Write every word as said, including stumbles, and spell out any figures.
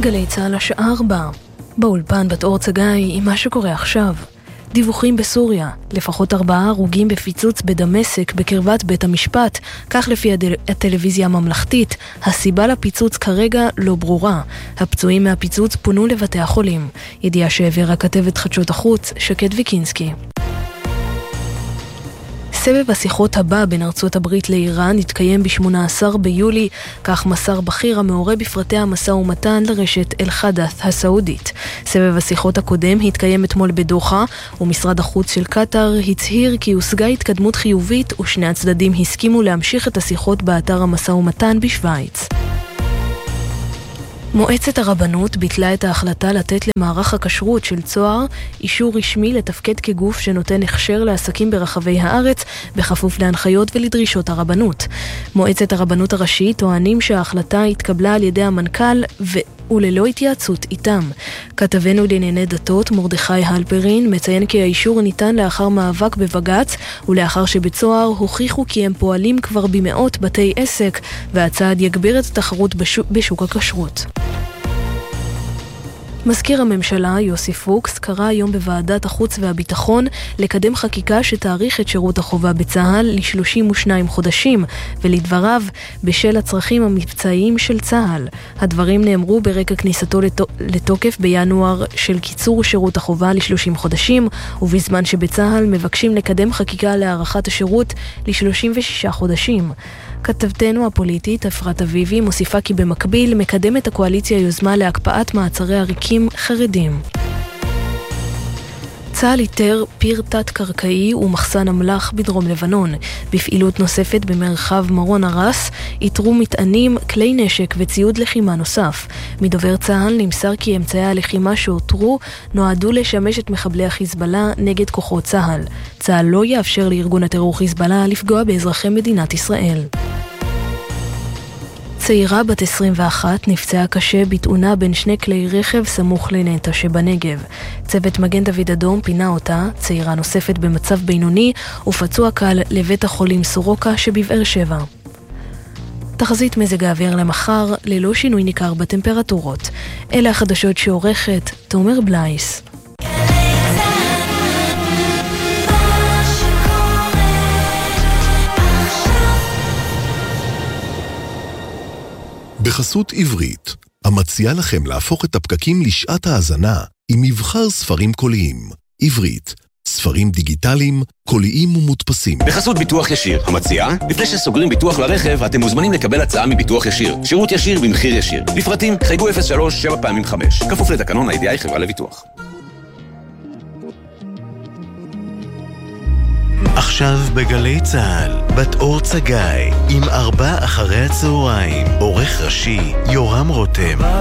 גלי צהל השעה ארבע. באולפן בת אור צגאי עם מה שקורה עכשיו. דיווחים בסוריה, לפחות ארבעה הרוגים בפיצוץ בדמשק בקרבת בית המשפט, כך לפי הדל... הטלוויזיה הממלכתית. הסיבה לפיצוץ כרגע לא ברורה. הפצועים מהפיצוץ פונו לבתי החולים. ידיעה שהעבירה כתבת חדשות החוץ שקד ויקינסקי. סבב השיחות הבא בין ארצות הברית לאיראן יתקיים ב-שמונה עשר ביולי, כך מסר בכיר המעורה בפרטי המשא ומתן לרשת אל-חדת' הסעודית. סבב השיחות הקודם התקיים אתמול בדוחה, ומשרד החוץ של קטר הצהיר כי הושגה התקדמות חיובית ושני הצדדים הסכימו להמשיך את השיחות באתר המשא ומתן בשוויץ. מועצת הרבנות ביטלה את ההחלטה לתת למערך הכשרות של צוהר אישור רשמי לתפקד כגוף שנותן הכשר לעסקים ברחבי הארץ בכפוף להנחיות ולדרישות הרבנות. מועצת הרבנות הראשית טוענים שההחלטה התקבלה על ידי המנכ"ל ו... וללא התייעצות איתם. כתבנו לענייני דתות מרדכי הלפרין מציין כי האישור ניתן לאחר מאבק בבג"ץ ולאחר שבצוהר הוכיחו כי הם פועלים כבר במאות בתי עסק, והצעד יגביר את התחרות בשוק, בשוק הכשרות. מזכיר הממשלה יוסי פוקס קרא היום בוועדת החוץ והביטחון לקדם חקיקה שתאריך את שירות החובה בצה"ל ל-שלושים ושניים חודשים, ולדבריו בשל הצרכים המבצעיים של צה"ל. הדברים נאמרו ברקע כניסתו לתוקף בינואר של קיצור שירות החובה ל-שלושים חודשים, ובזמן שבצה"ל מבקשים לקדם חקיקה להארכת השירות ל-שלושים ושישה חודשים. כתבתנו הפוליטית אפרת אביבי מוסיפה כי במקביל מקדמת הקואליציה יוזמה להקפאת מעצרי עריקים חרדים. צה"ל איתר פיר תת-קרקעי ומחסן אמל"ח בדרום לבנון. בפעילות נוספת במרחב מרון הרס איתרו מטענים, כלי נשק וציוד לחימה נוסף. מדובר צה"ל נמסר כי אמצעי הלחימה שאותרו נועדו לשמש את מחבלי החיזבאללה נגד כוחות צה"ל. צה"ל לא יאפשר לארגון הטרור חיזבאללה לפגוע באזרחי מדינת ישראל. צעירה בת עשרים ואחת נפצעה קשה בתאונה בין שני כלי רכב סמוך לנטע שבנגב. צוות מגן דוד אדום פינה אותה, צעירה נוספת במצב בינוני ופצוע קל לבית החולים סורוקה שבבאר שבע. תחזית מזג האוויר למחר ללא שינוי ניכר בטמפרטורות. אלה החדשות שעורכת תומר בלייס. בחסות עברית, המציעה לכם להפוך את הפקקים לשעת האזנה עם מבחר ספרים קוליים. עברית, ספרים דיגיטליים, קוליים ומודפסים. בחסות ביטוח ישיר, המציעה, לפני שסוגרים ביטוח לרכב, אתם מוזמנים לקבל הצעה מביטוח ישיר. שירות ישיר במחיר ישיר. לפרטים, חייגו אפס שלוש שבע פעמים חמש. כפוף לתקנון ה-איי די איי חברה לביטוח. עכשיו בגלי צהל, בת אור צגאי, עם ארבע אחרי הצהריים, עורך ראשי יורם רותם.